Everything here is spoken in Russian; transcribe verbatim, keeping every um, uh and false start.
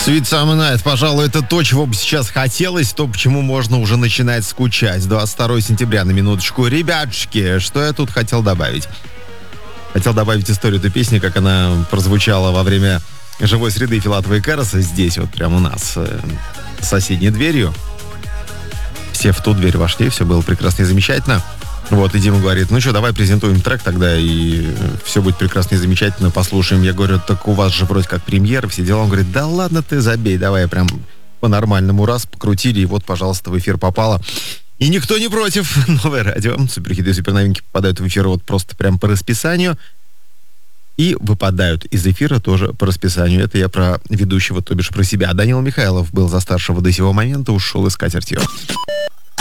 Sweet Summer Night, пожалуй, это то, чего бы сейчас хотелось, то, почему можно уже начинать скучать. двадцать второго сентября, на минуточку. Ребятушки, что я тут хотел добавить? Хотел добавить историю этой песни, как она прозвучала во время живой среды Филатова и Караса здесь, вот прямо у нас, э, с соседней дверью. Все в ту дверь вошли, все было прекрасно и замечательно. Вот, и Дима говорит, ну что, давай презентуем трек тогда, и все будет прекрасно и замечательно, послушаем. Я говорю, так у вас же вроде как премьера, все дела. Он говорит, да ладно ты, забей, давай прям по-нормальному раз покрутили, и вот, пожалуйста, в эфир попало. И никто не против. Новое радио, суперхиты и суперновинки попадают в эфир вот просто прям по расписанию. И выпадают из эфира тоже по расписанию. Это я про ведущего, то бишь про себя. Данила Михайлов был за старшего до сего момента, ушел из скатертью.